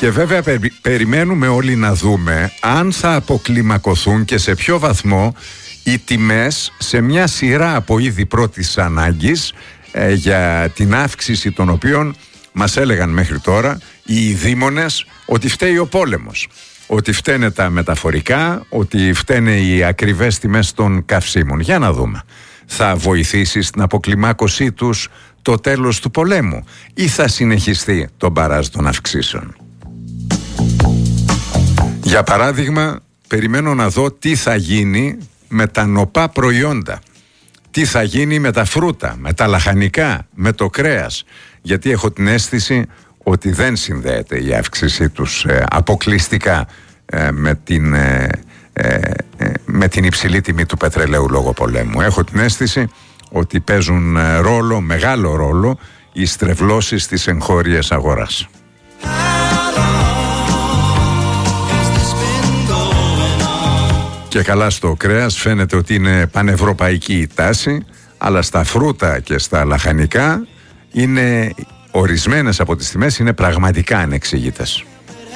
Και βέβαια περιμένουμε όλοι να δούμε αν θα αποκλιμακωθούν και σε ποιο βαθμό οι τιμές σε μια σειρά από είδη πρώτης ανάγκης, για την αύξηση των οποίων μας έλεγαν μέχρι τώρα οι δήμονες ότι φταίει ο πόλεμος, ότι φταίνε τα μεταφορικά, ότι φταίνε οι ακριβές τιμές των καυσίμων. Για να δούμε, θα βοηθήσει στην αποκλιμάκωσή τους το τέλος του πολέμου ή θα συνεχιστεί το μπαράζ των αυξήσεων? Για παράδειγμα, περιμένω να δω τι θα γίνει με τα νοπά προϊόντα, τι θα γίνει με τα φρούτα, με τα λαχανικά, με το κρέας, γιατί έχω την αίσθηση ότι δεν συνδέεται η αύξησή τους αποκλειστικά με την υψηλή τιμή του πετρελαίου λόγω πολέμου. Έχω την αίσθηση ότι παίζουν μεγάλο ρόλο οι στρεβλώσεις της εγχώριας αγοράς. Και καλά, στο κρέας φαίνεται ότι είναι πανευρωπαϊκή η τάση, αλλά στα φρούτα και στα λαχανικά ορισμένες από τις τιμές είναι πραγματικά ανεξήγητες.